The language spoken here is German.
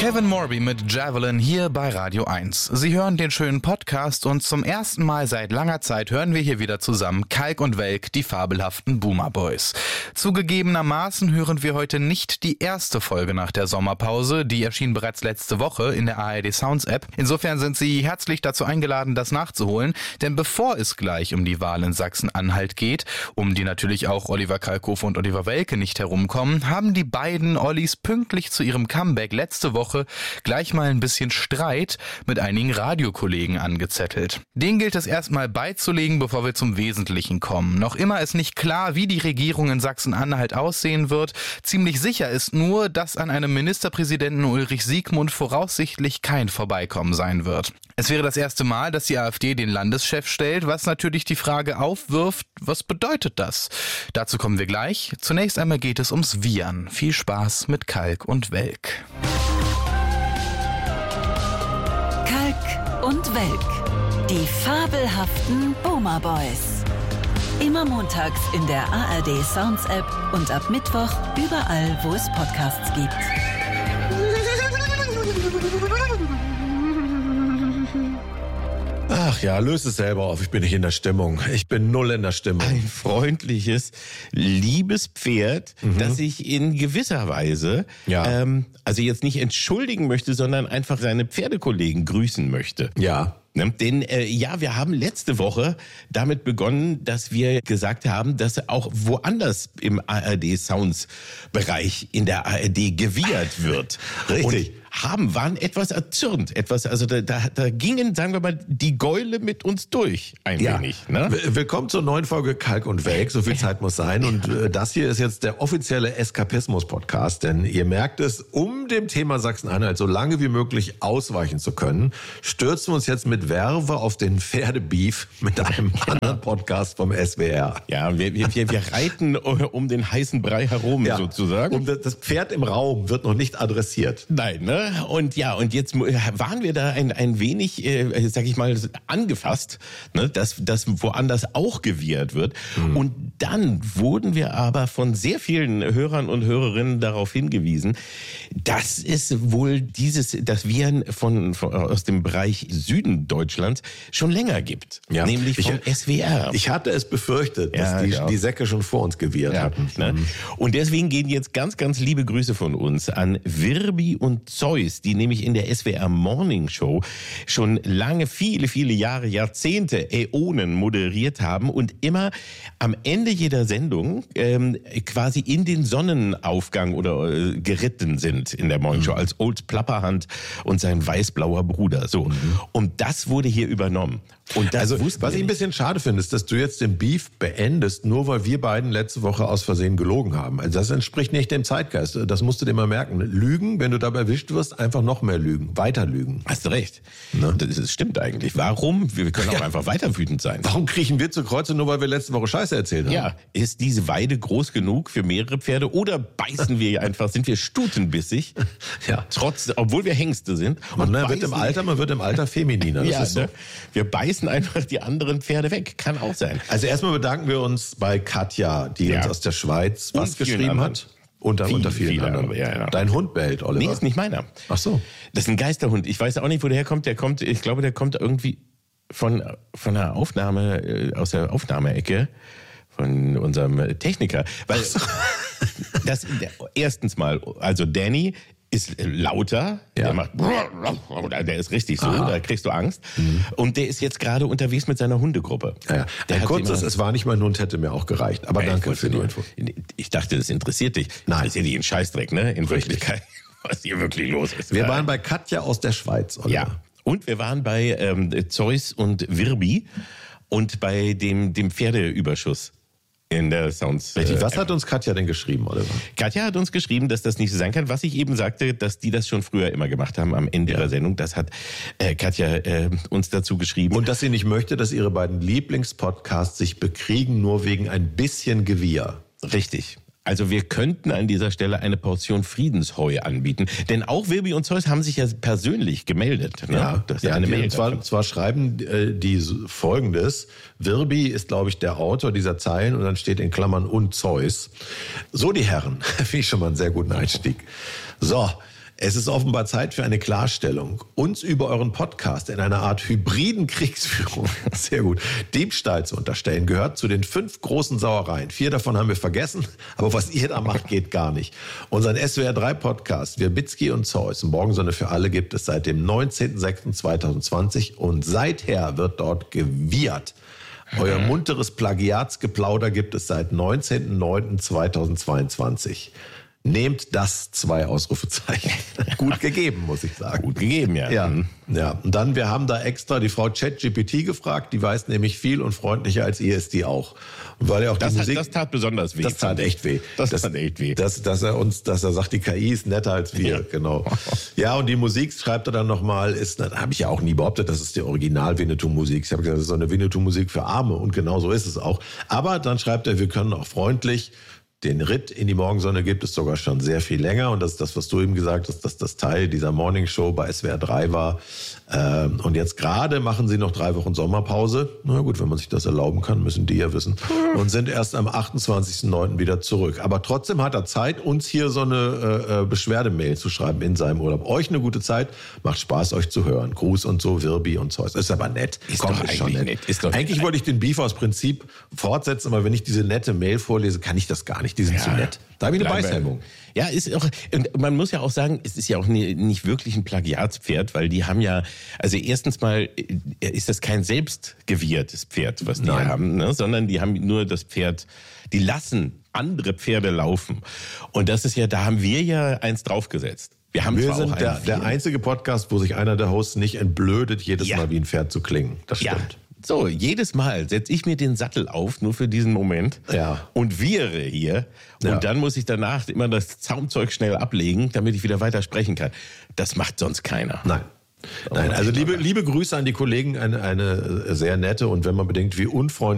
Kevin Morby mit Javelin hier bei Radio 1. Sie hören den schönen Podcast und zum ersten Mal seit langer Zeit hören wir hier wieder zusammen Kalk und Welk, die fabelhaften Boomer Boys. Zugegebenermaßen hören wir heute nicht die erste Folge nach der Sommerpause, die erschien bereits letzte Woche in der ARD Sounds App. Insofern sind Sie herzlich dazu eingeladen, das nachzuholen, denn bevor es gleich um die Wahl in Sachsen-Anhalt geht, um die natürlich auch Oliver Kalkofe und Oliver Welke nicht herumkommen, haben die beiden Ollis pünktlich zu ihrem Comeback letzte Woche gleich mal ein bisschen Streit mit einigen Radiokollegen angezettelt. Den gilt es erstmal beizulegen, bevor wir zum Wesentlichen kommen. Noch immer ist nicht klar, wie die Regierung in Sachsen-Anhalt aussehen wird. Ziemlich sicher ist nur, dass an einem Ministerpräsidenten Ulrich Siegmund voraussichtlich kein Vorbeikommen sein wird. Es wäre das erste Mal, dass die AfD den Landeschef stellt, was natürlich die Frage aufwirft, was bedeutet das? Dazu kommen wir gleich. Zunächst einmal geht es ums Wiehern. Viel Spaß mit Kalk und Welk. Kalk und Welk, die fabelhaften Boomer Boys. Immer montags in der ARD Sounds App und ab Mittwoch überall, wo es Podcasts gibt. Ach ja, löse es selber auf, ich bin nicht in der Stimmung. Ich bin null in der Stimmung. Ein freundliches, liebes Pferd, das sich in gewisser Weise, also jetzt nicht entschuldigen möchte, sondern einfach seine Pferdekollegen grüßen möchte. Ja. Denn wir haben letzte Woche damit begonnen, dass wir gesagt haben, dass auch woanders im ARD-Sounds-Bereich in der ARD gewiehert wird. Richtig. Und waren etwas erzürnt, da gingen, sagen wir mal, die Gäule mit uns durch ein wenig. Ne? Willkommen zur neuen Folge Kalk und Welk, so viel Zeit muss sein. Und das hier ist jetzt der offizielle Eskapismus-Podcast, denn ihr merkt es, um dem Thema Sachsen-Anhalt so lange wie möglich ausweichen zu können, stürzen wir uns jetzt mit Werbe auf den Pferdebeef mit einem anderen Podcast vom SWR. Ja, wir reiten um den heißen Brei herum, sozusagen. Und das Pferd im Raum wird noch nicht adressiert. Nein, ne? Und jetzt waren wir da ein wenig, sag ich mal, angefasst, ne? dass woanders auch gewiehert wird. Und dann wurden wir aber von sehr vielen Hörern und Hörerinnen darauf hingewiesen, dass es wohl das Wiehern aus dem Bereich Süden Deutschlands schon länger gibt. Ja. Nämlich vom SWR. Ich hatte es befürchtet, dass die Säcke schon vor uns gewiehert hatten. Ne? Und deswegen gehen jetzt ganz, ganz liebe Grüße von uns an Wirbi und Zeus, die nämlich in der SWR Morning Show schon lange, viele, viele Jahre, Jahrzehnte, Äonen moderiert haben und immer am Ende jeder Sendung quasi in den Sonnenaufgang oder geritten sind in der Morning Show als Old Plapperhand und sein weißblauer Bruder. So. Und das wurde hier übernommen. Und das was ich ein bisschen schade finde, ist, dass du jetzt den Beef beendest, nur weil wir beiden letzte Woche aus Versehen gelogen haben. Also das entspricht nicht dem Zeitgeist. Das musst du dir mal merken. Lügen, wenn du dabei erwischt wirst, einfach noch mehr lügen. Weiter lügen. Hast du recht. Ne? Das stimmt eigentlich. Warum? Wir können auch einfach weiter wütend sein. Warum kriechen wir zu Kreuze, nur weil wir letzte Woche Scheiße erzählt haben? Ja. Ist diese Weide groß genug für mehrere Pferde oder beißen wir einfach, sind wir stutenbissig? Ja. Obwohl wir Hengste sind. Man wird im Alter femininer. Das ist so. Wir beißen einfach die anderen Pferde weg. Kann auch sein. Also erstmal bedanken wir uns bei Katja, die uns aus der Schweiz was geschrieben hat. Unter vielen anderen. Ja. Dein Hund bellt, Oliver. Nee, ist nicht meiner. Ach so. Das ist ein Geisterhund. Ich weiß auch nicht, wo der herkommt. Ich glaube, der kommt irgendwie von der Aufnahme, aus der Aufnahmeecke von unserem Techniker. Weil erstens mal, also Danny ist lauter, der macht, der ist richtig so, da kriegst du Angst. Und der ist jetzt gerade unterwegs mit seiner Hundegruppe. Ja. Es war nicht mein Hund, hätte mir auch gereicht. Aber danke für die Info. Ich dachte, das interessiert dich. Nein. Interessiert dich ein Scheißdreck, ne? In Wirklichkeit, was hier wirklich los ist. Wir waren bei Katja aus der Schweiz, Oliver. Ja. Und wir waren bei Zeus und Wirbi und bei dem Pferdeüberschuss in der Sounds. Richtig. Was hat uns Katja denn geschrieben, Oliver? Katja hat uns geschrieben, dass das nicht so sein kann. Was ich eben sagte, dass die das schon früher immer gemacht haben am Ende ihrer Sendung. Das hat Katja uns dazu geschrieben. Und dass sie nicht möchte, dass ihre beiden Lieblingspodcasts sich bekriegen, nur wegen ein bisschen Gewieher. Richtig. Also wir könnten an dieser Stelle eine Portion Friedensheu anbieten. Denn auch Wirbi und Zeus haben sich ja persönlich gemeldet. Ne? Ja, das ist eine Mail. Zwar schreiben die Folgendes. Wirbi ist, glaube ich, der Autor dieser Zeilen und dann steht in Klammern und Zeus. So, die Herren. Finde ich schon mal einen sehr guten Einstieg. So. Es ist offenbar Zeit für eine Klarstellung. Uns über euren Podcast in einer Art hybriden Kriegsführung, sehr gut, Diebstahl zu unterstellen, gehört zu den 5 großen Sauereien. 4 davon haben wir vergessen, aber was ihr da macht, geht gar nicht. Unseren SWR3-Podcast, Wierbitzki und Zeus, Morgensonne für alle, gibt es seit dem 19.06.2020 und seither wird dort gewiehert. Euer munteres Plagiatsgeplauder gibt es seit 19.09.2022. Nehmt das 2 Ausrufezeichen. Gut gegeben, muss ich sagen. Gut gegeben, ja. Ja. Und dann, wir haben da extra die Frau ChatGPT gefragt, die weiß nämlich viel und freundlicher als ihr ist die auch. Und weil ja auch Das Musik, tat besonders weh. das tat echt weh. Das tat echt weh. Dass er sagt, die KI ist netter als wir, Ja. genau. Ja, und die Musik schreibt er dann nochmal, habe ich ja auch nie behauptet, das ist die Original-Winnetou-Musik. Ich habe gesagt, das ist so eine Winnetou-Musik für Arme und genau so ist es auch. Aber dann schreibt er, wir können auch freundlich. Den Ritt in die Morgensonne gibt es sogar schon sehr viel länger. Und das ist das, was du eben gesagt hast, dass das Teil dieser Morningshow bei SWR 3 war. Und jetzt gerade machen sie noch 3 Wochen Sommerpause. Na gut, wenn man sich das erlauben kann, müssen die ja wissen. Und sind erst am 28.09. wieder zurück. Aber trotzdem hat er Zeit, uns hier so eine Beschwerdemail zu schreiben in seinem Urlaub. Euch eine gute Zeit. Macht Spaß, euch zu hören. Gruß und so, Wirbi und Zeus. Ist aber nett. Ist doch schon eigentlich nett. Ist doch eigentlich wollte ich den Beef aus Prinzip fortsetzen, aber wenn ich diese nette Mail vorlese, kann ich das gar nicht. Die sind zu nett. Da habe ich eine Beißhemmung. Ja, ist auch, und man muss ja auch sagen, es ist ja auch nicht wirklich ein Plagiatspferd, weil die haben ja, also erstens mal ist das kein selbstgewährtes Pferd, was die haben, ne? Sondern die haben nur das Pferd, die lassen andere Pferde laufen. Und das ist ja, da haben wir ja eins draufgesetzt. Wir sind der einzige Podcast, wo sich einer der Hosts nicht entblödet, jedes Mal wie ein Pferd zu klingen. Das stimmt. Ja. So, jedes Mal setze ich mir den Sattel auf, nur für diesen Moment, und wiehre hier. Und dann muss ich danach immer das Zaumzeug schnell ablegen, damit ich wieder weiter sprechen kann. Das macht sonst keiner. Nein, also liebe Grüße an die Kollegen, eine sehr nette und wenn man bedenkt, wie unfreundlich